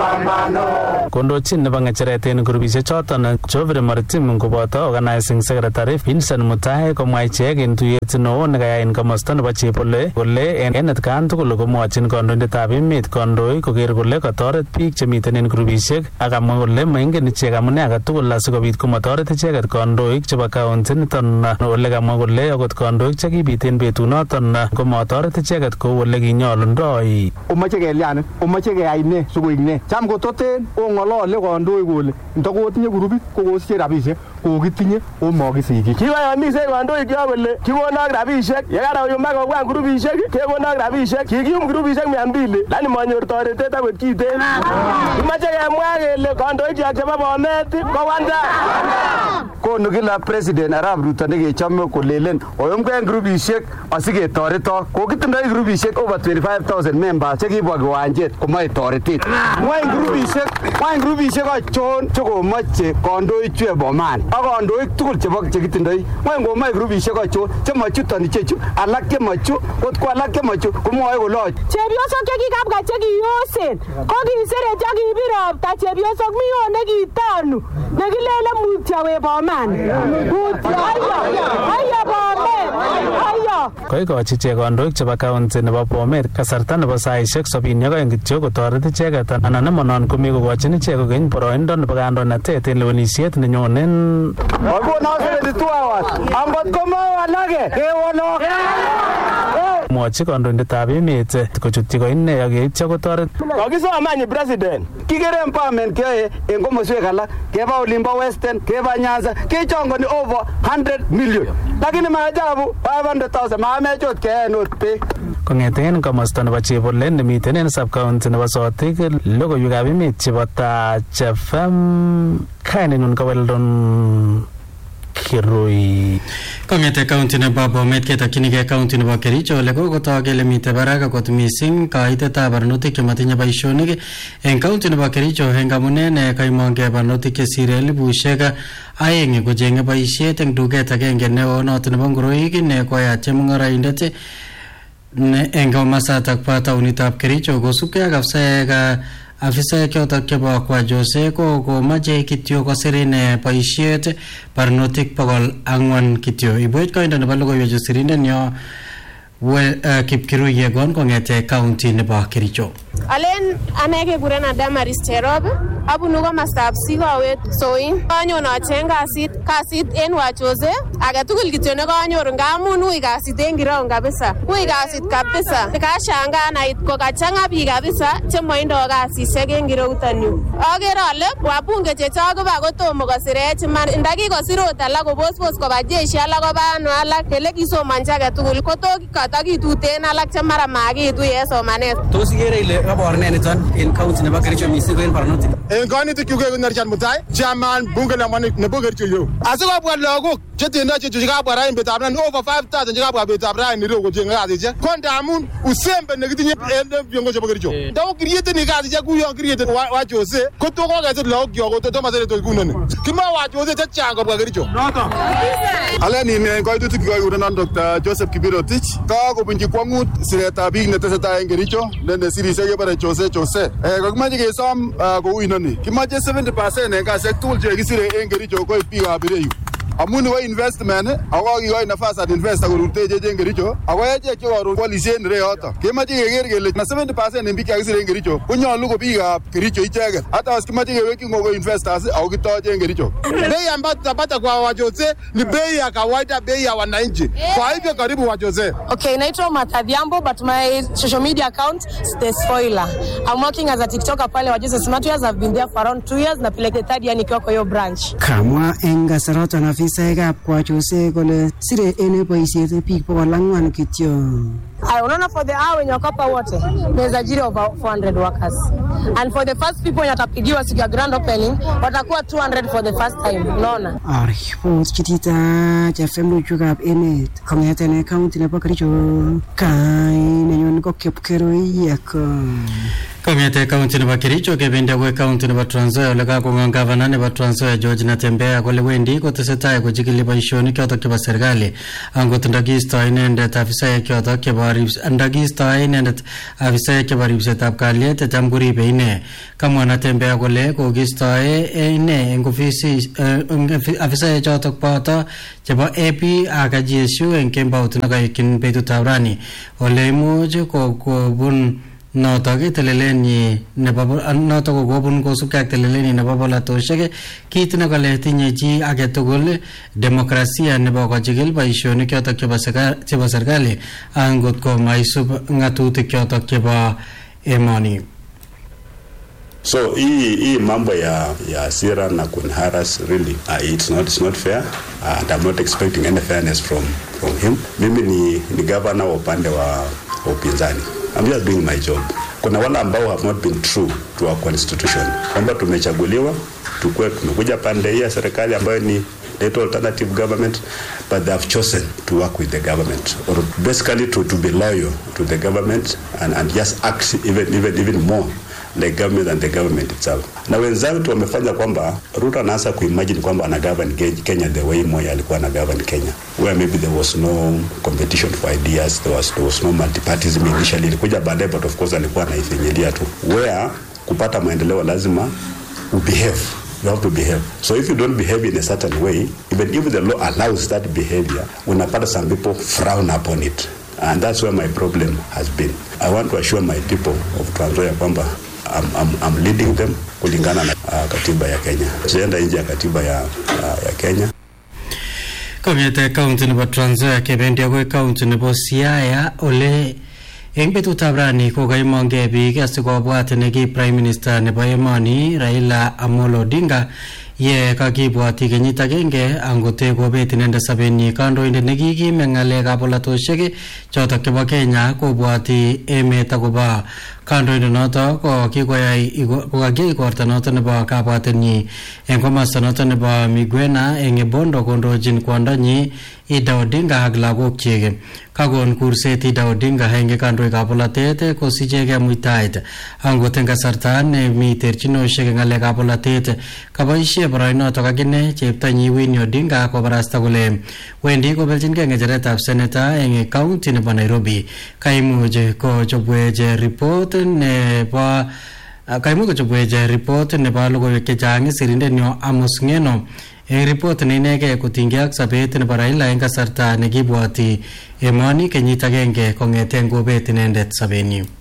Kondochin nebo ng'echeret en grupisiek choton Geoffrey Maritim koboto Organizing Secretary Vincent Mutai komwa ichek en tuyet neo nekayai en komosta nebo Chebole kole en atkan tugul komwochin kandoindetab emet kandoik koker kole katoret biik chemiten en grupisiek ak amwa kole moingen ichek amune agetugul asikobit komatoret icheket kandoik chebo kaunti niton ole kamwa kole akot kandoik chekibit en betunoton komatoret icheket kou ole kinyolundoi. Omoche kelyan, omoche keyai ne sikoik ne. Cham kototen ong'olole kandoik kole ndokotinye grupit kokosiche rabisiek kokitinye omokisiki. Kikoyomise kandoik yo kole kikonok rabisiek yekaroyumak kobwa grupisiek kekonok rabisiek kikiyum grupisiek 200 lakini manyor toretet akot kiten. Kimoche kemwa kele kandoik chebo Bomet kowanda. Konu kila president Arap Ruto nekechome kolelen oyumgei grupisiek asiketoretok. Kokitindoi grupisiek over 25,000 members chekibwa kiwanjet komoe toretet. Wany grupisiek achon chekomoche kandoik chu Bomet ak kandoik tugul chekitindoi. Wany komoe grupisiek achon chemochuton ichechu alak chemochu kot ko alak chemochu komwoe kole chepyosok chekikabwa chekiyosen kokiseret akibir ropta chepyosok miyo nekitonu nekilele mutyo we Bomet mutyo ayo Bomet ayo koikochi ichek kandoik chebo kaunti nebo Bomet kasarta nebo saisiek 72 kityo kotoret icheket anan nemonon komi kokochin ichek kokeny boroindo nebo kandoinatet en lewenisiet nenyonen. Mwochi kandoindetab emet kochutyi ko ine ak yeityo kotoret. Kakisomanyi president kikere empowerment keyoe en komoswek alak keba olimbo Western keba Nyanza kechongoni over 100 million lakini maajabu 500,000 maamechot keyaen ot beek. Kong'eten komosta nebo Chebole nemiten en sub-county nebo Sotik logoiwekab emet chebo Taach FM kainenyun ko Weldon Kirui. Kong'ete county nebo Bomet ketokchinigei county nebo Kericho ole kokotok kele mitei barak kot missing kaitetab barnotik chematinye boisionik en county nebo Kericho en amunee kaimongei barnotik chesire 2,000 kocheng'e boisiet en duket agenge neo noto nebo ngoroik ne koyat chemung'araindet en komasatak bo taonitab Kericho kosubkei ak afisaek chotok chebo Kwa Jose komache kityo kosirin boisiet barnotik 400 kityo. Ibwech koindo nebo logoiwechu sirindenyo Kipkirui Yegon kong'ete county nebo Kericho. Alen ane kekurena Damaris Cherop abunu komostab Sikowet Soin. Kanyon acheng kasit en Wachose agetugul kityo nekanyoru ngamun ui kasit en ground kabisa. Ui kasit kabisa. Kashangaa nait kokachang'a biik kabisa chemoindoo kasisiek en kireuton yu. Akere ale wabunge chechok koba kotomo kosirech iman ndakikosir ot alak kobospos koba jeshi alak koba ano alak kele kisomanchi agetugul kotok katakituten alak chemara makituye en somanet. Tos ikere ile kabor ne niton en county nebo Kericho missing en barnotik? En kanitik chu kekonor Richard Mutai chairman bunge nebo Kericho yo. Asikobwa lagok chetindoi chechu chekabwa raini betab rani over 5,000 chekabwa betab raini ireu kocheng'e kasisiek ko ndamun usembe nekitinye en viongozi chebo Kericho. Ndako kirieteni kasisiek kuyo kirieteni Wachose koto kokesir lagok kyok kotomo sereto kunoni. Kimoe Wachose chechang kobwa Kericho. Noto. Alen in koitutik kikurenon Dr. Joseph Kibirotich kakobunchi kwong'ut siretab biik netesetai en Kericho ne sirisiek kebore Jose. Kakimoche kesom kou inoni. Kimoche 70% en kasisiek tugul chekisire en Kericho koib biikab ireyu. Amun nebo investment ako kikoi nafas at investor korutech en Kericho ako echek chekoron koalisien ireyoto kemoche keker kele 70% en biik chekakisir en Kericho konyolu ko biikab Kericho icheket hata kimoche kewekyi ngoko investors ako kitoche en Kericho. Bei ambayo tutapata kwa Wachose ni bei ya kawaida, bei ya wananchi. Kwa hivyo karibu Wachose. Okay, naitwa Martha Dhiambo but my social media account is The Spoiler. I'm working as a TikToker pale Wachose Smart Years. I've been there for around 2 years na peleke third year nikiwa kwa hiyo branch. Kamwa en kasarata na afisaekab Kwa Jose kole sire ene boisiet biik 400 kityo. Unaona for the hour wenye wakapa wote there's ajiri over 400 workers and for the first people wenye watapigiwa siku ya grand opening watakuwa 200 for the first time. Unaona Report chitita cha family chukab emet kong'eten county nebo Kericho kainenyon ko Kipkirui Yegon. Kong'ete county nebo Kericho kebendi akoi county nebo Trans Nzoia ole kakong'ong gavana nebo Trans Nzoia George Natembeya kole wendi kotesetai kochikili boisionik chotok chebo serikali angot ndakiisto inendet afisaek chotok chebo ndakiistoe inendet afisaek chebo ripsetab kalyet cham koribe ine. Kamwa Natembeya kole kokiistoe ine eng afisaek chotok boto chebo AP ak GSU eng kembout nekaekyin betutab rani. Ole imuch kobun notok teleleni nebo notok kokobun kosubkei ak teleleni nebo bolatoshek kit nekale tinye chi age tugul demokrasia nebo kochigil boisionik chotok chebo serikali angot ko maisub ngatutik chotok chebo emoni. So hii mambo ya Sira na kunharas really it's not fair and I'm not expecting any fairness from him. Mimi ni governor upande wa upinzani. I'm just doing my job. Kuna wale ambao have not been true to our constitution. Kwamba tumechaguliwa tumekuja pande hii ya serikali ambayo ni alternative government, but they have chosen to work with the government or basically to be loyal to the government and just act even more like government and the government itself. Na wenzao wamefanya kwamba Ruto anaanza kuimagine kwamba ana govern Kenya the way Moi alikuwa na govern Kenya, where maybe there was no competition for ideas, there was no multipartyism initially. Ilikuja baadaye, but of course alikuwa anaifinyilia tu, where kupata maendeleo lazima behave. You have to behave. So if you don't behave in a certain way, even if the law allows that behavior, unapata some people frown upon it. And that's where my problem has been. I want to assure my people of Trans Nzoia kwamba I'm leading them kulingana na katiba ya Kenya. Sienda nje ya katiba ya Kenya. Kongete kaunti nebo Trans Nzoia kebendi akoi kaunti nebo Siaya ole eng betutab rani kokaimonge biik asikobwat neki Prime Minister nebo emoni Raila Amolo Odinga ye kakibwati kenyit agenge angote kobet inendet sobenyi. Kandoindet nekikim eng ngalekab bolatoshek chotok chebo Kenya kobwati emet akobo kandoindet notok ko kokakiyai igorta notok nebo kabwatenyi eng komasta notok nebo Migwena eng Bondo kondochin kwondonyi Ida Odinga ak lagokchik. Kakon kurset Ida Odinga eng kandoikab bolatet kosichegei muitaet angot eng kasarta nemi terchinoshek eng ngalekab bolatet. Kaboisie boroinotok akine cheptonyi Winnie Odinga kobarasta kole wendi kobelchinkei ngecheretab seneta eng kaunti nebo Nairobi. Kaimuch kochobwech report nebo logoiwek chechang sirindenyo Amos Ngeno eng report neinegei kotinygei ak sobet nebo Raila eng kasarta nekibwati emoni kenyit agenge kongete ngobet inendet sobenyi.